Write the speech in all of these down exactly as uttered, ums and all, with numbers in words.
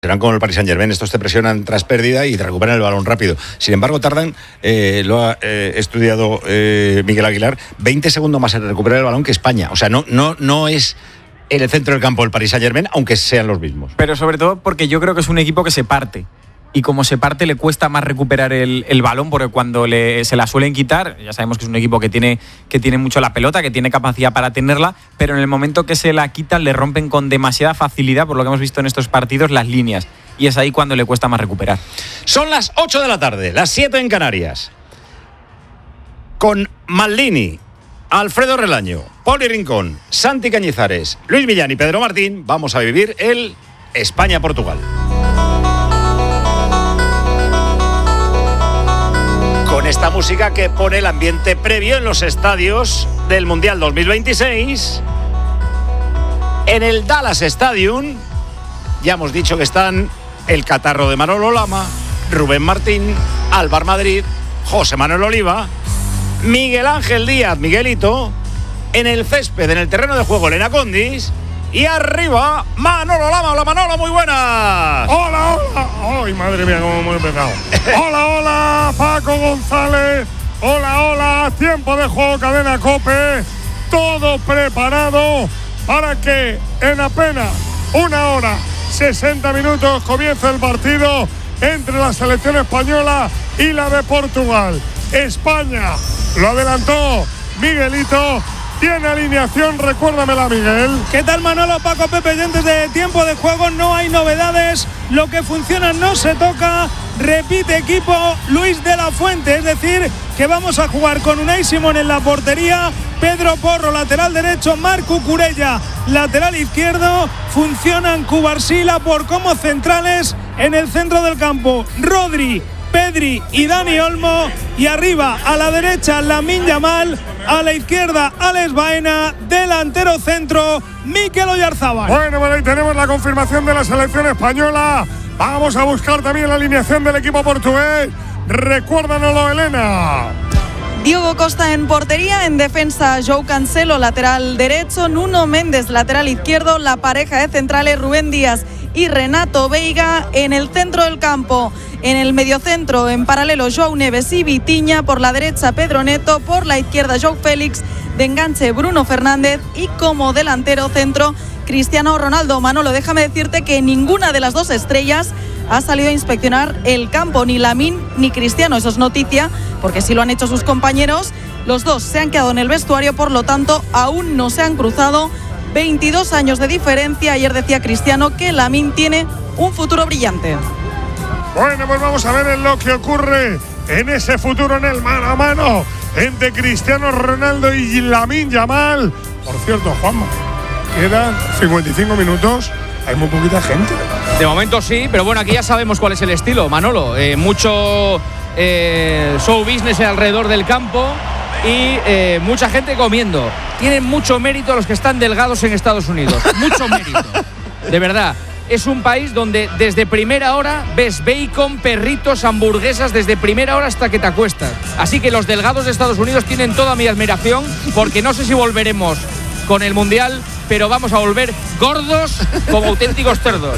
Serán como el Paris Saint-Germain, estos te presionan tras pérdida y te recuperan el balón rápido. Sin embargo, tardan, eh, lo ha eh, estudiado eh, Miguel Aguilar, veinte segundos más en recuperar el balón que España. O sea, no, no, no es en el centro del campo el Paris Saint-Germain, aunque sean los mismos. Pero sobre todo porque yo creo que es un equipo que se parte. Y como se parte, le cuesta más recuperar el, el balón, porque cuando le, se la suelen quitar, ya sabemos que es un equipo que tiene, que tiene mucho la pelota, que tiene capacidad para tenerla, pero en el momento que se la quitan le rompen con demasiada facilidad, por lo que hemos visto en estos partidos, las líneas. Y es ahí cuando le cuesta más recuperar. Son las ocho de la tarde, las siete en Canarias. Con Maldini, Alfredo Relaño, Poli Rincón, Santi Cañizares, Luis Millán y Pedro Martín, vamos a vivir el España-Portugal. Con esta música que pone el ambiente previo en los estadios del Mundial dos mil veintiséis. En el Dallas Stadium, ya hemos dicho que están el catarro de Manolo Lama, Rubén Martín, Álvaro Madrid, José Manuel Oliva, Miguel Ángel Díaz, Miguelito, en el césped, en el terreno de juego, Elena Condis. Y arriba, Manolo Lama. Hola, Manolo, muy buenas. Hola, hola. Ay, madre mía, cómo hemos empezado. Hola, hola, Paco González. Hola, hola, tiempo de juego, Cadena COPE. Todo preparado para que en apenas una hora, sesenta minutos, comience el partido entre la selección española y la de Portugal. España, lo adelantó Miguelito. Tiene alineación, recuérdamela, Miguel. ¿Qué tal, Manolo, Paco, Pepe? Y antes de tiempo de juego no hay novedades. Lo que funciona no se toca. Repite equipo Luis de la Fuente. Es decir, que vamos a jugar con Unai Simón en la portería. Pedro Porro, lateral derecho. Marco Curella, lateral izquierdo. Funcionan Cubarsila por como centrales en el centro del campo. Rodri, Pedri y Dani Olmo. Y arriba, a la derecha, Lamine Yamal. A la izquierda, Alex Baena. Delantero centro, Mikel Oyarzabal. Bueno, bueno, ahí tenemos la confirmación de la selección española. Vamos a buscar también la alineación del equipo portugués. Recuérdanoslo, Elena. Diogo Costa en portería, en defensa João Cancelo, lateral derecho, Nuno Méndez, lateral izquierdo, la pareja de centrales Rubén Díaz y Renato Veiga. En el centro del campo, en el mediocentro, en paralelo João Neves y Vitinha, por la derecha Pedro Neto, por la izquierda João Félix, de enganche Bruno Fernández y como delantero centro Cristiano Ronaldo. Manolo, déjame decirte que ninguna de las dos estrellas ha salido a inspeccionar el campo, ni Lamine ni Cristiano. Eso es noticia, porque sí lo han hecho sus compañeros. Los dos se han quedado en el vestuario, por lo tanto aún no se han cruzado. veintidós años de diferencia. Ayer decía Cristiano que Lamine tiene un futuro brillante. Bueno, pues vamos a ver en lo que ocurre en ese futuro, en el mano a mano entre Cristiano Ronaldo y Lamine Yamal. Por cierto, Juanma, quedan cincuenta y cinco minutos. Hay muy poquita gente. De momento sí, pero bueno, aquí ya sabemos cuál es el estilo, Manolo. Eh, mucho eh, show business alrededor del campo y eh, mucha gente comiendo. Tienen mucho mérito los que están delgados en Estados Unidos. Mucho mérito. De verdad. Es un país donde desde primera hora ves bacon, perritos, hamburguesas, desde primera hora hasta que te acuestas. Así que los delgados de Estados Unidos tienen toda mi admiración, porque no sé si volveremos con el Mundial, pero vamos a volver gordos como auténticos cerdos.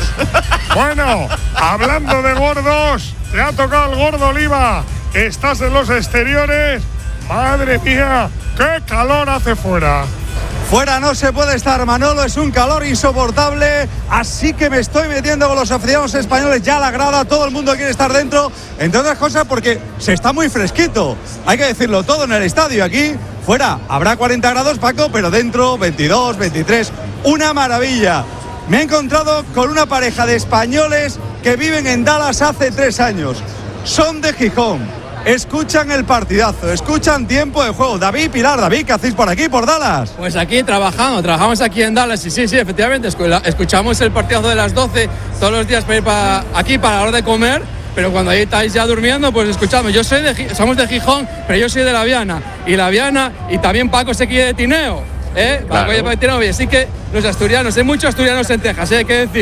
Bueno, hablando de gordos, te ha tocado el gordo Oliva. Estás en los exteriores. Madre mía, qué calor hace fuera. Fuera no se puede estar, Manolo, es un calor insoportable, así que me estoy metiendo con los aficionados españoles ya a la grada, todo el mundo quiere estar dentro, entre otras cosas porque se está muy fresquito, hay que decirlo todo en el estadio. Aquí, fuera, habrá cuarenta grados, Paco, pero dentro veintidós, veintitrés, una maravilla. Me he encontrado con una pareja de españoles que viven en Dallas hace tres años, son de Gijón. Escuchan el partidazo, escuchan tiempo de juego. David, Pilar, David, ¿qué hacéis por aquí, por Dallas? Pues aquí trabajando, trabajamos aquí en Dallas y sí, sí, efectivamente, escuchamos el partidazo de las doce todos los días para ir para aquí para la hora de comer, pero cuando ahí estáis ya durmiendo, pues escuchamos. Yo soy de, somos de Gijón, pero yo soy de La Viana, y La Viana, y también Paco se quiere de Tineo, ¿eh? Claro. Paco de Tineo, así que los asturianos, hay muchos asturianos en Texas, ¿eh? Hay que decirlo.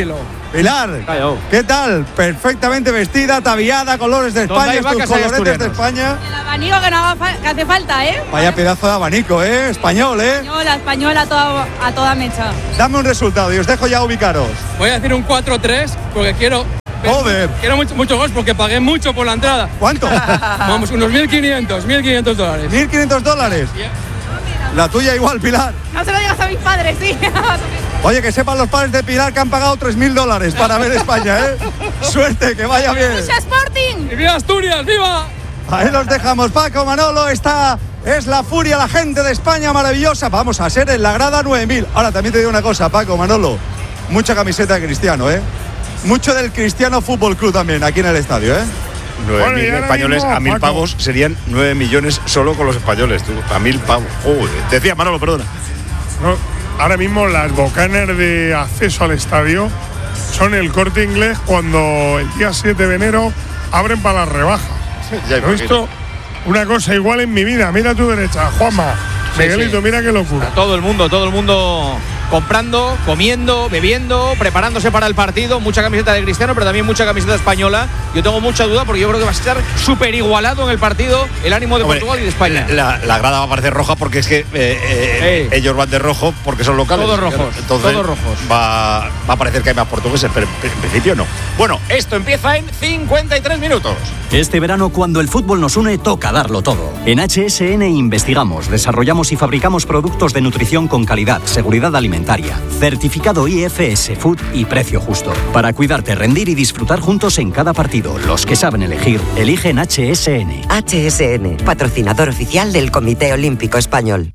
Pilar, Callao. ¿qué tal? Perfectamente vestida, ataviada, colores de ¿Dónde España, hay tus vacas, hay coloretes de asturianos? España. El abanico que, no haga fa- que hace falta, ¿eh? Vaya pedazo de abanico, ¿eh? Español, ¿eh? Española, española a toda, a toda mecha. Dame un resultado y os dejo ya ubicaros. Voy a decir un cuatro tres porque quiero. Joder. Quiero mucho, mucho gols porque pagué mucho por la entrada. ¿Cuánto? Vamos, unos mil quinientos, mil quinientos dólares. mil quinientos dólares. La tuya igual, Pilar. No se lo digas a mis padres, sí. Oye, que sepan los padres de Pilar que han pagado tres mil dólares para ver España, ¿eh? Suerte, que vaya bien. ¡Mucha Sporting! ¡Y viva Asturias, viva! Ahí los dejamos, Paco, Manolo, esta es la furia, la gente de España maravillosa. Vamos a ser en la grada nueve mil. Ahora también te digo una cosa, Paco, Manolo, mucha camiseta de Cristiano, ¿eh? Mucho del Cristiano Fútbol Club también aquí en el estadio, ¿eh? Bueno, nueve y mil ahora españoles mismo, a mil Paco. pavos serían nueve millones solo con los españoles. Tú, a mil pavos. Joder. Decía Manolo, perdona. No, ahora mismo las bocanas de acceso al estadio son el Corte Inglés cuando el día siete de enero abren para la rebaja. Ya He imagino. visto una cosa igual en mi vida. Mira a tu derecha, Juanma. Sí, Miguelito, sí. mira qué locura. Todo el mundo, todo el mundo comprando, comiendo, bebiendo, preparándose para el partido. Mucha camiseta de Cristiano, pero también mucha camiseta española. Yo tengo mucha duda porque yo creo que va a estar súper igualado en el partido el ánimo de Hombre, Portugal y de España. La, la grada va a parecer roja porque es que eh, eh, Sí. ellos van de rojo porque son locales. Todos rojos, Entonces, todos rojos. Va, va a parecer que hay más portugueses, pero en principio no. Bueno, esto empieza en cincuenta y tres minutos. Este verano, cuando el fútbol nos une, toca darlo todo. En H S N investigamos, desarrollamos y fabricamos productos de nutrición con calidad, seguridad alimentaria, certificado I F S Food y precio justo. Para cuidarte, rendir y disfrutar juntos en cada partido. Los que saben elegir, eligen H S N. H S N, patrocinador oficial del Comité Olímpico Español.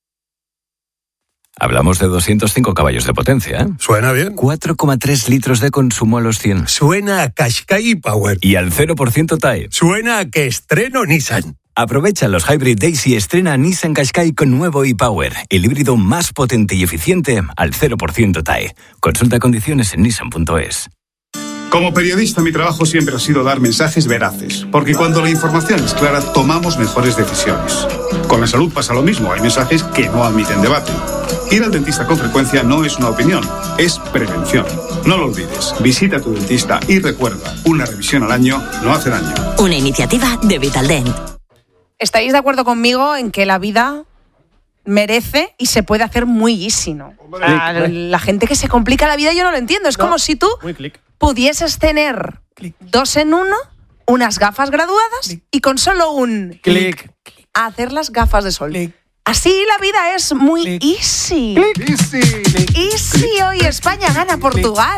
Hablamos de doscientos cinco caballos de potencia, ¿eh? Suena bien. cuatro coma tres litros de consumo a los cien. Suena a Qashqai Power. Y al cero por ciento T A E. Suena a que estreno Nissan. Aprovecha los Hybrid Days y estrena Nissan Qashqai con nuevo e-Power, el híbrido más potente y eficiente al cero por ciento T A E. Consulta condiciones en nissan punto es. Como periodista, mi trabajo siempre ha sido dar mensajes veraces, porque cuando la información es clara, tomamos mejores decisiones. Con la salud pasa lo mismo, hay mensajes que no admiten debate. Ir al dentista con frecuencia no es una opinión, es prevención. No lo olvides, visita a tu dentista y recuerda, una revisión al año no hace daño. Una iniciativa de Vitaldent. ¿Estáis de acuerdo conmigo en que la vida merece y se puede hacer muy easy, ¿no? A la gente que se complica la vida yo no lo entiendo. Es No, como si tú muy clic. pudieses tener dos en uno, unas gafas graduadas y con solo un Clic. hacer las gafas de sol. Así la vida es muy easy. Easy hoy España gana Portugal.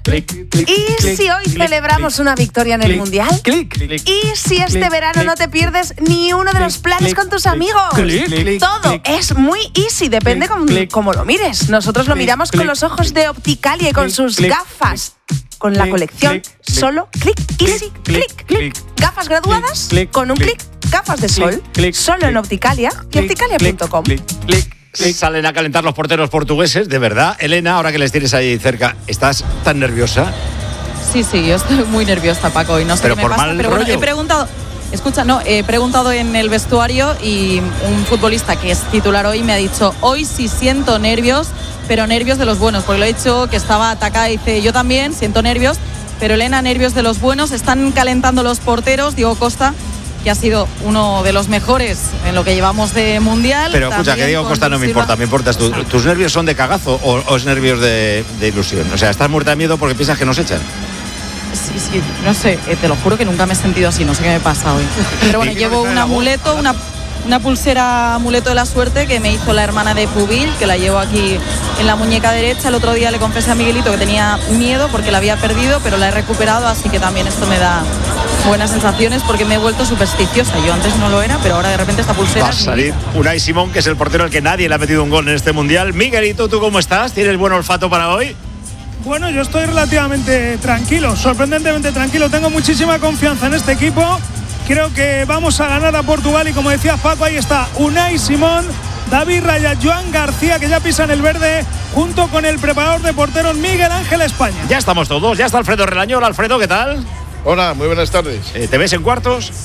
Y si hoy celebramos una victoria en el Mundial. Y si este verano no te pierdes ni uno de los planes con tus amigos. Todo es muy easy, depende cómo cómo lo mires. Nosotros lo miramos con los ojos de Opticalia y con sus gafas. Con la colección solo click, easy, click, click. Gafas graduadas con un clic. Gafas de sol, solo en Opticalia y opticalia punto com. Salen a calentar los porteros portugueses, de verdad. Elena, ahora que les tienes ahí cerca, ¿estás tan nerviosa? Sí, sí, yo estoy muy nerviosa, Paco, y no sé Pero qué me por pasa, mal pero bueno, rollo. he preguntado, escucha, no, he preguntado en el vestuario y un futbolista que es titular hoy me ha dicho, hoy sí siento nervios, pero nervios de los buenos, porque lo he dicho que estaba atacada y dice, yo también siento nervios, pero Elena, nervios de los buenos, están calentando los porteros, Diego Costa, que ha sido uno de los mejores en lo que llevamos de Mundial. Pero escucha, También que Diego con Costa no me Silva. importa, me importas tú. ¿Tus nervios son de cagazo o, o es nervios de, de ilusión? O sea, ¿estás muerta de miedo porque piensas que nos echan? Sí, sí, no sé, eh, te lo juro que nunca me he sentido así, no sé qué me pasa hoy. Pero bueno, llevo un amuleto, una, una pulsera amuleto de la suerte que me hizo la hermana de Pubil, que la llevo aquí en la muñeca derecha. El otro día le confesé a Miguelito que tenía miedo porque la había perdido, pero la he recuperado, así que también esto me da buenas sensaciones porque me he vuelto supersticiosa. Yo antes no lo era, pero ahora de repente esta pulsera... Va a salir Unai Simón, que es el portero al que nadie le ha metido un gol en este Mundial. Miguelito, ¿tú cómo estás? ¿Tienes buen olfato para hoy? Bueno, yo estoy relativamente tranquilo, sorprendentemente tranquilo. Tengo muchísima confianza en este equipo. Creo que vamos a ganar a Portugal y como decía Paco, ahí está Unai Simón, David Raya, Joan García, que ya pisan el verde, junto con el preparador de porteros Miguel Ángel España. Ya estamos todos, ya está Alfredo Relaño. Hola, Alfredo, ¿qué tal? Hola, muy buenas tardes. Eh, ¿Te ves en cuartos?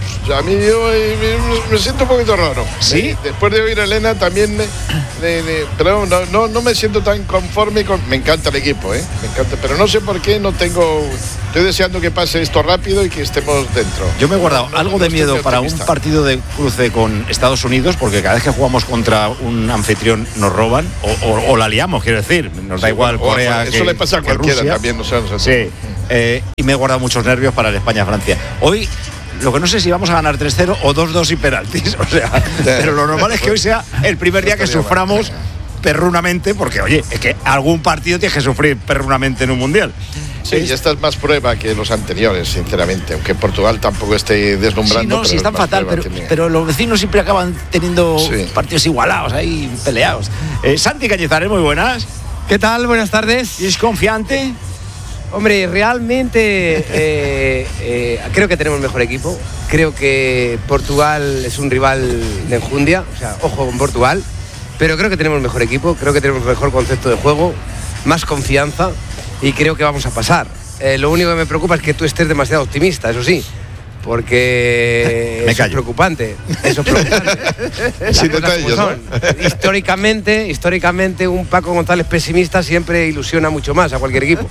A mí yo eh, me, me siento un poquito raro. ¿Sí? Después de oír a Elena también, me, de, de, pero no, no, no me siento tan conforme con... Me encanta el equipo, ¿eh? Me encanta, pero no sé por qué no tengo... Estoy deseando que pase esto rápido y que estemos dentro. Yo me he guardado No, no, algo no de estoy miedo muy para un optimista. partido de cruce con Estados Unidos, porque cada vez que jugamos contra un anfitrión nos roban o, o, o la liamos, quiero decir. Nos da Sí, igual o- Corea eso que, le pasa a que cualquiera Rusia. también, o sea, o sea, Sí, eh, y me he guardado muchos nervios para el España-Francia. Hoy, lo que no sé si vamos a ganar tres cero o dos dos y penaltis, o sea, pero lo normal es que hoy sea el primer día que Estaría suframos perrunamente, porque oye, es que algún partido tienes que sufrir perrunamente en un mundial. Sí, Es- y esta es más prueba que los anteriores, sinceramente, aunque Portugal tampoco esté Sí, deslumbrando. no, pero sí, es están más fatal, prueba pero, que- pero los vecinos siempre acaban teniendo Sí. partidos igualados, ahí peleados. Eh, Santi Cañizares, muy buenas. ¿Qué tal? Buenas tardes. ¿Y es confiante? Hombre, realmente eh, eh, creo que tenemos mejor equipo. Creo que Portugal es un rival de enjundia. O sea, ojo con Portugal. Pero creo que tenemos mejor equipo. Creo que tenemos mejor concepto de juego. Más confianza. Y creo que vamos a pasar. Eh, lo único que me preocupa es que tú estés demasiado optimista, eso sí. Porque Me eso callo. es preocupante. Eso es preocupante. Las Sin cosas detalles, como son. Históricamente, históricamente un Paco González pesimista siempre ilusiona mucho más a cualquier equipo.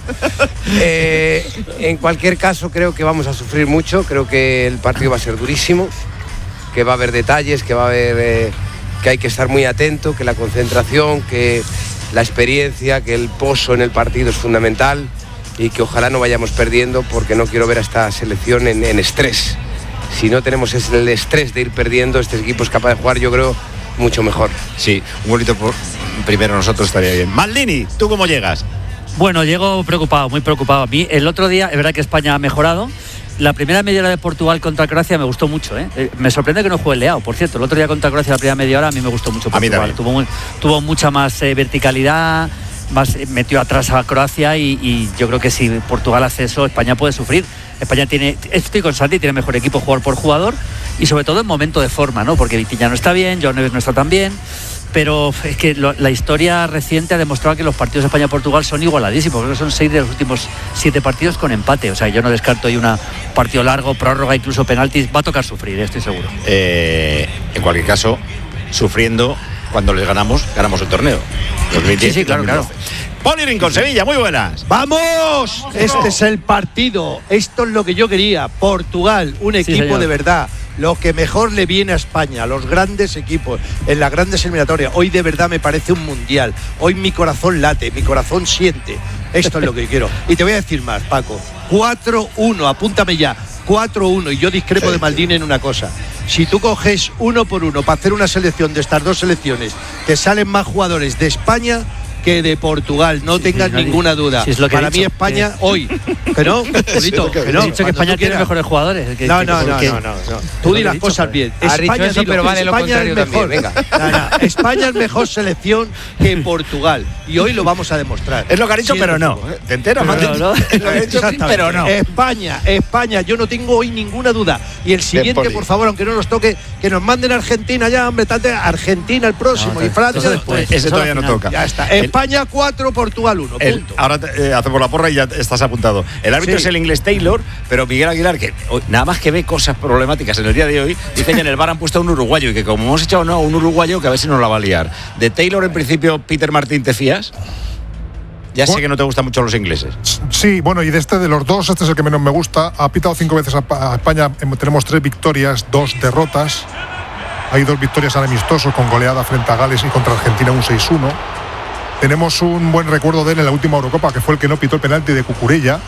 Eh, en cualquier caso, creo que vamos a sufrir mucho. Creo que el partido va a ser durísimo, que va a haber detalles, que va a haber eh, que hay que estar muy atento, que la concentración, que la experiencia, que el pozo en el partido es fundamental y que ojalá no vayamos perdiendo, porque no quiero ver a esta selección en, en estrés. Si no tenemos ese- el estrés de ir perdiendo, este equipo es capaz de jugar, yo creo, mucho mejor. Sí, un golito por primero nosotros estaría bien. Maldini, ¿tú cómo llegas? Bueno, llego preocupado, muy preocupado. A mí el otro día, es verdad que España ha mejorado. La primera media hora de Portugal contra Croacia me gustó mucho, ¿eh? Eh, me sorprende que no juegue Leao, por cierto. El otro día contra Croacia, la primera media hora, a mí me gustó mucho A mí Portugal. también. Tuvo, muy- tuvo mucha más eh, verticalidad, más, eh, metió atrás a Croacia y, y yo creo que si Portugal hace eso, España puede sufrir. España tiene, estoy con Santi, tiene mejor equipo jugador por jugador y sobre todo en momento de forma, ¿no? Porque Vitinha no está bien, Joao Neves no está tan bien. Pero es que lo- la historia reciente ha demostrado que los partidos de España-Portugal son igualadísimos. Creo que son seis de los últimos siete partidos con empate. O sea, yo no descarto ahí un partido largo, prórroga, incluso penaltis. Va a tocar sufrir, estoy seguro. Eh, en cualquier caso, sufriendo, cuando les ganamos, ganamos el torneo. dos mil diez Sí, sí, y claro, dos mil doce. Poli Rincón, Sevilla, muy buenas. ¡Vamos! Este es el partido. Esto es lo que yo quería. Portugal, un equipo señor. de verdad. Lo que mejor le viene a España, los grandes equipos, en las grandes eliminatorias. Hoy de verdad me parece un mundial. Hoy mi corazón late, mi corazón siente. Esto es lo que quiero. Y te voy a decir más, Paco. cuatro uno, apúntame ya. cuatro uno. Y yo discrepo de Maldini en una cosa. Si tú coges uno por uno para hacer una selección de estas dos selecciones, que salen más jugadores de España que de Portugal, no tengas sí, ninguna duda. sí, es lo que he Para mí dicho, España que- hoy, que no, Julito, que no. He dicho que cuando España tú tiene quieras. mejores jugadores. que- No, que- no, no, que- no, no, no. Tú di Lo las he dicho, cosas joder. bien. Has dicho eso, dilo, pero vale lo España contrario es mejor. también, No, no, España es mejor selección que Portugal y hoy lo vamos a demostrar. Es lo que ha dicho, Siendo pero no. fútbol. ¿Te enteras, Pero Maldini? no, no. Es lo que ha dicho, Exactamente. pero no. España, España, yo no tengo hoy ninguna duda. Y el siguiente, Poli. por favor, aunque no nos toque, que nos manden a Argentina ya, hombre, tanto Argentina el próximo No, y eso Francia después. después. Ese todavía no final. toca. Ya está. El- España cuatro, Portugal uno. El- Punto. ahora te- eh, hacemos la porra y ya estás apuntado. El árbitro Sí. es el inglés Taylor, pero Miguel Aguilar, que hoy- nada más que ve cosas problemáticas en el día de hoy, dice que en el bar han puesto a un uruguayo y que como hemos echado no, a un uruguayo, que a ver si nos la va a liar. De Taylor, en principio, Peter Martín, ¿te fías? Ya sé Bueno. que no te gustan mucho los ingleses. Sí, bueno, y de este de los dos, este es el que menos me gusta. Ha pitado cinco veces a, Pa- a España, em, tenemos tres victorias, dos derrotas. Hay dos victorias al amistoso con goleada frente a Gales y contra Argentina un seis uno. Tenemos un buen recuerdo de él en la última Eurocopa, que fue el que no pitó el penalti de Cucurella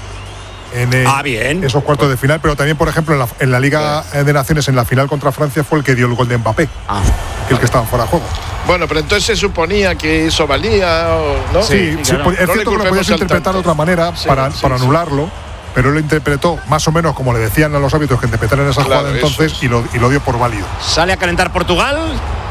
en eh, Ah, bien. esos cuartos de final, pero también, por ejemplo, en la, en la Liga de Naciones, en la final contra Francia, fue el que dio el gol de Mbappé, Ah, que el que estaba fuera de juego. Bueno, pero entonces se suponía que eso valía, o- ¿no? Sí, sí, claro. pues, es No le cierto que lo culpemos podías al interpretar de tanto. otra manera Sí, para, sí, para sí. anularlo, pero él lo interpretó más o menos como le decían a los árbitros que interpretaran esa Claro, jugada eso entonces es. y lo, y lo dio por válido. Sale a calentar Portugal.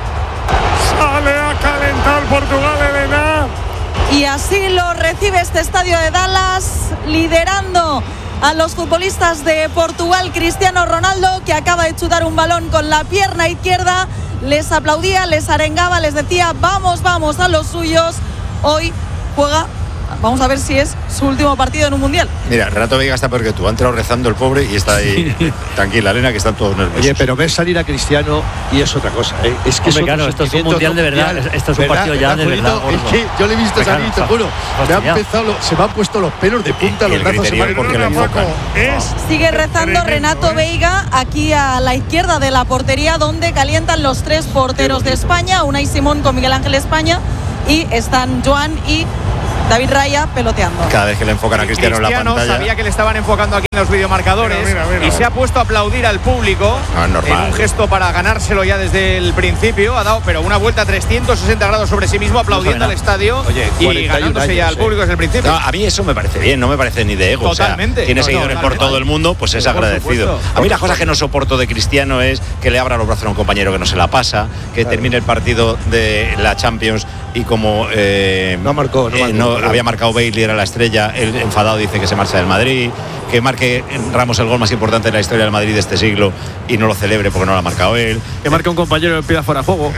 Sale a calentar Portugal, Elena. Y así lo recibe este estadio de Dallas, liderando a los futbolistas de Portugal, Cristiano Ronaldo, que acaba de chutar un balón con la pierna izquierda. Les aplaudía, les arengaba, les decía, vamos, vamos a los suyos. Hoy juega vamos a ver si es su último partido en un mundial. Mira, Renato Veiga está peor que tú. Ha entrado rezando el pobre y está ahí. Tranquila, Elena, que están todos nerviosos. Oye, pero ves salir a Cristiano y es otra cosa, ¿eh? Es que Hombre, claro, esto es un mundial de verdad. mundial, Esto es un partido ya de verdad. Es que yo le he visto salir, te juro. Me han empezado, lo, se me han puesto los pelos de punta, los brazos se me han porque le enfocan. Sigue rezando Renato Veiga aquí a la izquierda de la portería, donde calientan los tres porteros de España, Unai Simón con Miguel Ángel España, y están Joan y David Raya peloteando. Cada vez que le enfocan a Cristiano, Cristiano en la pantalla. sabía que le estaban enfocando aquí en los videomarcadores Mira, mira, mira. y se ha puesto a aplaudir al público No, es normal. en un gesto para ganárselo ya desde el principio. Ha dado pero una vuelta a trescientos sesenta grados sobre sí mismo, aplaudiendo al estadio. Oye, y ganándose ya al público desde el principio. No, a mí eso me parece bien, no me parece ni de ego. Totalmente. O sea, tiene No, no, seguidores totalmente. por todo el mundo, pues es Por agradecido. supuesto. A mí las cosas que no soporto de Cristiano es que le abra los brazos a un compañero que no se la pasa, que termine el partido de la Champions y como eh, no marcó, no, eh, marcó, no no. había marcado Bailey, era la estrella, el enfadado dice que se marcha del Madrid, que marque Ramos el gol más importante de la historia del Madrid de este siglo y no lo celebre porque no lo ha marcado él. Que marque un compañero y pida fuera de juego.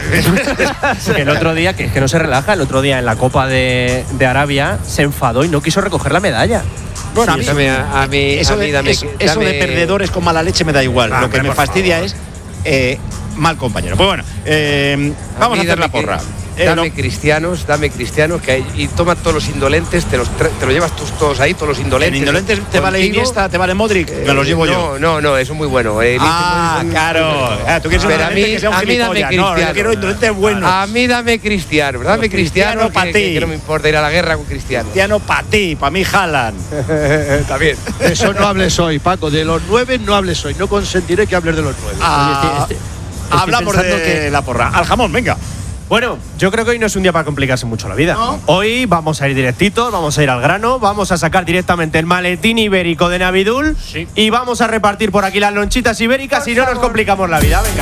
Que el otro día, que es que no se relaja, el otro día en la Copa de, de Arabia se enfadó y no quiso recoger la medalla. Bueno, Sí, a mí, a mí, eso, a mí de, dame, eso, eso de dame- perdedores con mala leche me da igual. Ah, Lo que hombre, me por fastidia favor. es eh, mal compañero. Pues bueno, eh, vamos a, mí hacer dame la porra. que- Eh, dame no- cristianos, dame cristianos, que hay, y toma todos los indolentes, te los, tra- te los llevas tú todos ahí, todos los indolentes. ¿En indolentes te vale contigo. Iniesta, te vale Modric? Me los llevo no, yo. No, no, eso es muy bueno. Eh, Ah, claro. Ah, tú quieres un Pero a indolente mí, que sea un a mí dame gilipollas. No, cristiano. yo quiero indolentes buenos. A mí dame cristiano, dame Pues cristiano, Cristiano pa' que, ti. que- que no me importa ir a la guerra con cristiano. Cristiano para ti, para mí Jalan. Está bien. De eso no hables hoy, Paco. De los nueve no hables hoy. No consentiré que hables de los nueve. Ah, Oye, este- este- hablamos estoy de pensando que- la porra. Al jamón, venga. Bueno, yo creo que hoy no es un día para complicarse mucho la vida. Hoy vamos a ir directitos, vamos a ir al grano, vamos a sacar directamente el maletín ibérico de Navidul y vamos a repartir por aquí las lonchitas ibéricas y no nos complicamos la vida. Venga.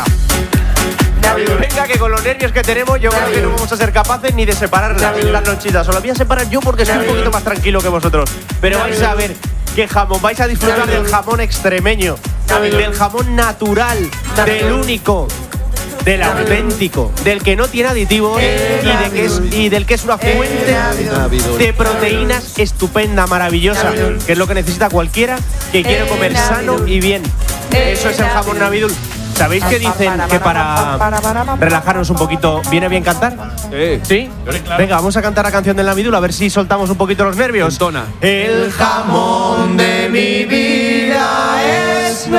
Venga, que con los nervios que tenemos yo creo que no vamos a ser capaces ni de separar las, las lonchitas. Os las voy a separar yo porque soy un poquito más tranquilo que vosotros. Pero vais a ver qué jamón, vais a disfrutar del jamón extremeño, del jamón natural, del único, del auténtico, del que no tiene aditivos y, de que es, y del que es una fuente de proteínas estupenda, maravillosa, que es lo que necesita cualquiera que quiere comer sano y bien. Eso es el jamón Navidul. ¿Sabéis que dicen que para relajarnos un poquito viene bien cantar? Sí. Venga, vamos a cantar la canción del Navidul a ver si soltamos un poquito los nervios. El jamón de mi vida es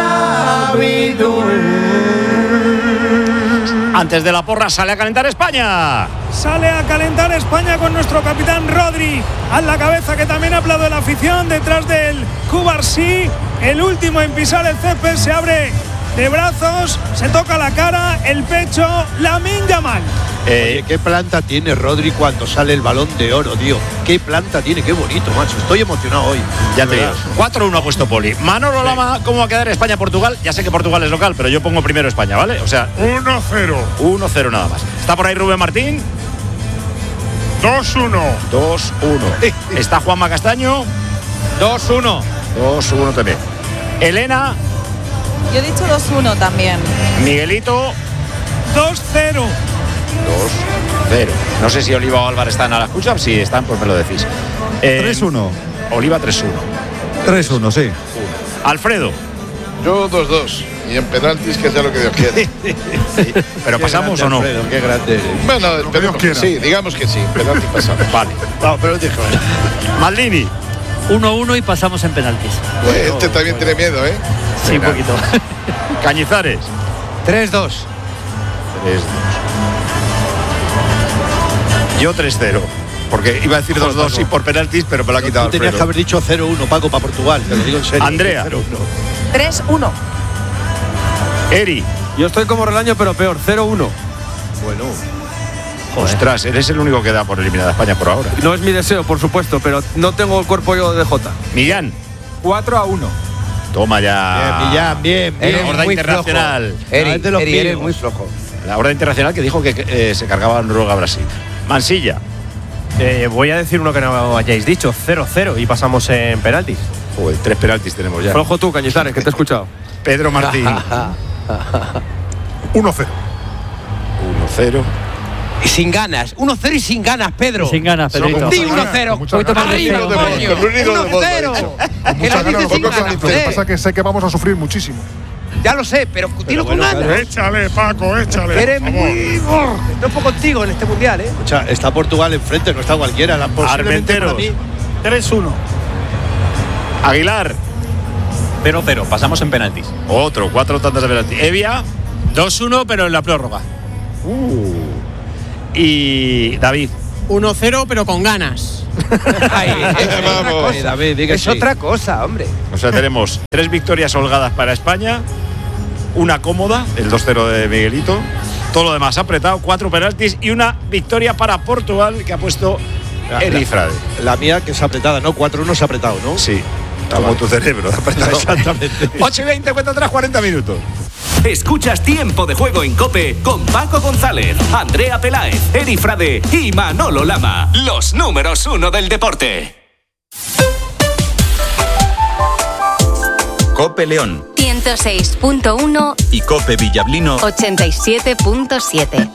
Navidul. Antes de la porra sale a calentar España. Sale a calentar España con nuestro capitán Rodri a la cabeza, que también aplaude la afición. Detrás del Cubarsí, el último en pisar el césped, se abre de brazos, se toca la cara, el pecho, Lamine Yamal. Oye, qué planta tiene Rodri cuando sale el balón de oro, tío. Qué planta tiene, qué bonito, macho. Estoy emocionado hoy. Ya te digo. cuatro uno ha puesto Poli. Manolo Lama, ¿cómo va a quedar España-Portugal? Ya sé que Portugal es local, pero yo pongo primero España, ¿vale? O sea, uno cero. uno cero nada más. ¿Está por ahí Rubén Martín? dos uno. dos uno. ¿Está Juanma Castaño? dos uno. dos uno también. Elena. Yo he dicho dos uno también. Miguelito. dos cero. dos cero. No sé si Oliva o Álvaro están a la escucha. Si están, pues me lo decís. Eh, tres uno. Oliva tres uno. tres uno, sí. Alfredo. Yo dos dos. Y en penaltis, que sea lo que Dios quiera. Sí. ¿Pero pasamos o no? Alfredo, qué grande eres. Bueno, esperemos que sí, digamos que sí. Penalti pasamos. Vale. No, pero dijo. Maldini. uno uno y pasamos en penaltis. Bueno, este también tiene miedo, ¿eh? Sí, un poquito. Cañizares. tres dos. tres dos. Yo tres cero. Porque iba a decir dos dos y por penaltis, pero me lo ha quitado Tú tenías que Alfredo. haber dicho cero uno, Paco, para Portugal. Te lo digo en serio. Andrea. cero uno. tres uno. Eri. Yo estoy como Relaño, pero peor, cero uno. Bueno. Ostras, eres el único que da por eliminada a España por ahora. No es mi deseo, por supuesto, pero no tengo el cuerpo yo de Jota. Millán. cuatro a uno. Toma ya. Bien, Millán, bien, bien. Eres La horda muy internacional. flojo. Eri, Es de los Eri, eres míos. muy flojo. La horda internacional que dijo que eh, se cargaba Noruega a Brasil. Mansilla. Eh, voy a decir uno que no hayáis dicho, cero cero y pasamos en penaltis. Joder, tres penaltis tenemos ya. Flojo tú, Cañizares, que te he escuchado. Pedro Martín. uno cero. uno cero. Y sin ganas. uno cero y sin ganas, Pedro. Sin ganas, Pedrito. Di uno cero. Arriba, coño. uno cero. Que lo dices sin ganas, Lo que pasa es que sé que vamos a sufrir muchísimo. Ya lo sé, pero dilo con ganas. Échale, Paco, échale. Eres muy… No puedo contigo en este mundial, ¿eh? O sea, está Portugal enfrente, no está cualquiera. La Armenteros. tres uno. Aguilar. cero cero, pasamos en penaltis. Otro, cuatro tantas de penalti. Evia. dos uno, pero en la prórroga. Uh. Y David. uno cero, pero con ganas. Ay, Vamos. es, David, es sí. otra cosa, hombre. O sea, tenemos tres victorias holgadas para España, una cómoda, el dos cero de Miguelito, todo lo demás apretado, cuatro penaltis y una victoria para Portugal que ha puesto Eri Frade. La mía, que es apretada, ¿no? cuatro uno es apretado, ¿no? Sí, como tu cerebro, apretado. Exactamente. ocho y veinte, cuenta atrás, cuarenta minutos. Escuchas Tiempo de Juego en COPE con Paco González, Andrea Peláez, Eri Frade y Manolo Lama. Los números uno del deporte. COPE León ciento seis punto uno y COPE Villablino ochenta y siete punto siete.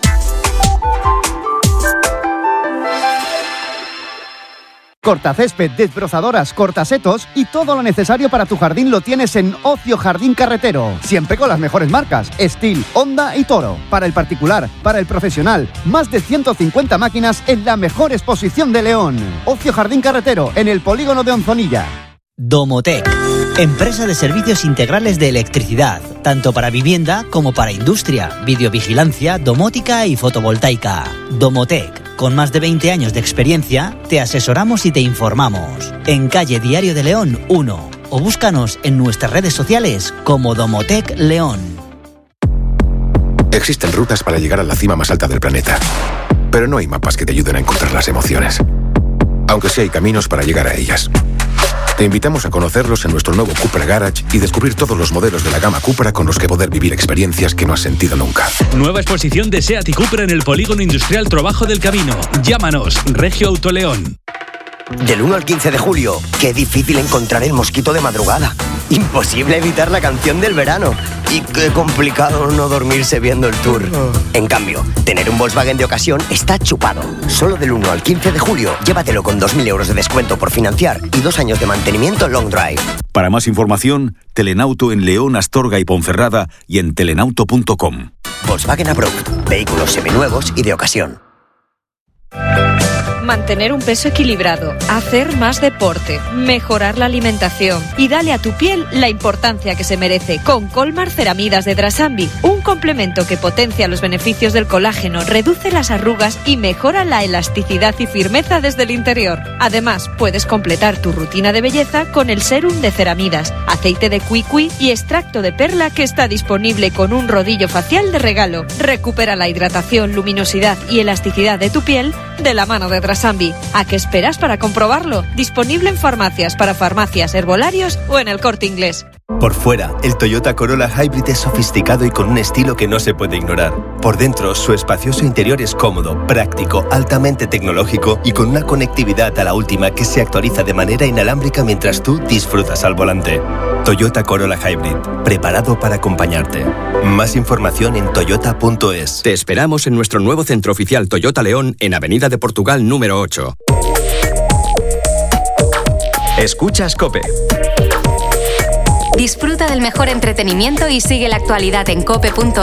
Cortacésped, desbrozadoras, cortasetos y todo lo necesario para tu jardín lo tienes en Ocio Jardín Carretero. Siempre con las mejores marcas, Steel, Honda y Toro. Para el particular, para el profesional, más de ciento cincuenta máquinas en la mejor exposición de León. Ocio Jardín Carretero, en el polígono de Onzonilla. Domotec, empresa de servicios integrales de electricidad, tanto para vivienda como para industria, videovigilancia, domótica y fotovoltaica. Domotec, con más de veinte años de experiencia, te asesoramos y te informamos. En calle Diario de León uno o búscanos en nuestras redes sociales como Domotec León. Existen rutas para llegar a la cima más alta del planeta, pero no hay mapas que te ayuden a encontrar las emociones, aunque sí hay caminos para llegar a ellas. Te invitamos a conocerlos en nuestro nuevo Cupra Garage y descubrir todos los modelos de la gama Cupra con los que poder vivir experiencias que no has sentido nunca. Nueva exposición de SEAT y Cupra en el Polígono Industrial Trabajo del Camino. Llámanos, Regio Autoleón. Del uno al quince de julio, qué difícil encontrar el mosquito de madrugada. Imposible evitar la canción del verano. Y qué complicado no dormirse viendo el tour. En cambio, tener un Volkswagen de ocasión está chupado. Solo del uno al quince de julio, llévatelo con dos mil euros de descuento por financiar y dos años de mantenimiento long drive. Para más información, Telenauto en León, Astorga y Ponferrada y en telenauto punto com. Volkswagen Approved. Vehículos seminuevos y de ocasión. Mantener un peso equilibrado, hacer más deporte, mejorar la alimentación y dale a tu piel la importancia que se merece con Colmar Ceramidas de Drasambi, un complemento que potencia los beneficios del colágeno, reduce las arrugas y mejora la elasticidad y firmeza desde el interior. Además, puedes completar tu rutina de belleza con el Serum de Ceramidas, aceite de cuicui y extracto de perla que está disponible con un rodillo facial de regalo. Recupera la hidratación, luminosidad y elasticidad de tu piel de la mano de Drasambi. ¿A qué esperas para comprobarlo? Disponible en farmacias, para farmacias, herbolarios o en El Corte Inglés. Por fuera, el Toyota Corolla Hybrid es sofisticado y con un estilo que no se puede ignorar. Por dentro, su espacioso interior es cómodo, práctico, altamente tecnológico y con una conectividad a la última que se actualiza de manera inalámbrica mientras tú disfrutas al volante. Toyota Corolla Hybrid, preparado para acompañarte. Más información en toyota punto es. Te esperamos en nuestro nuevo centro oficial Toyota León en Avenida de Portugal número ocho. Escuchas COPE. Disfruta del mejor entretenimiento y sigue la actualidad en cope punto